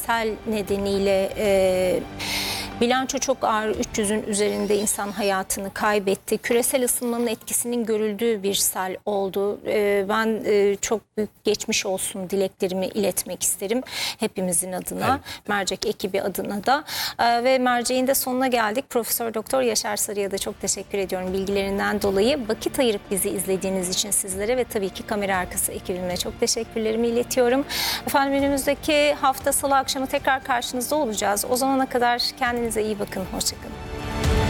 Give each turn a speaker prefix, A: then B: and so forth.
A: sel nedeniyle bilanço çok ağır, 300'ün üzerinde insan hayatını kaybetti. Küresel ısınmanın etkisinin görüldüğü bir sel oldu. Ben çok büyük geçmiş olsun dileklerimi iletmek isterim hepimizin adına, evet. Mercek ekibi adına da. Ve merceğin de sonuna geldik. Profesör Doktor Yaşar Sarı'ya da çok teşekkür ediyorum bilgilerinden dolayı. Vakit ayırıp bizi izlediğiniz için sizlere ve tabii ki kamera arkası ekibime çok teşekkürlerimi iletiyorum. Efendim önümüzdeki hafta Salı akşamı tekrar karşınızda olacağız. O zamana kadar kendinize iyi bakın. Hoşça kalın.